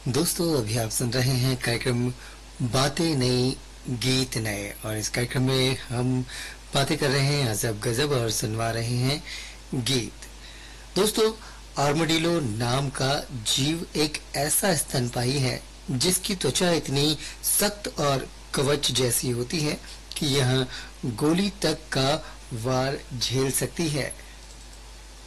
दोस्तों, अभी आप सुन रहे हैं कार्यक्रम बातें नई गीत नए, और इस कार्यक्रम में हम बातें कर रहे हैं अजब गजब और सुनवा रहे हैं गीत। दोस्तों, आर्मडिलो नाम का जीव एक ऐसा स्तनपायी है जिसकी त्वचा इतनी सख्त और कवच जैसी होती है कि यह गोली तक का वार झेल सकती है।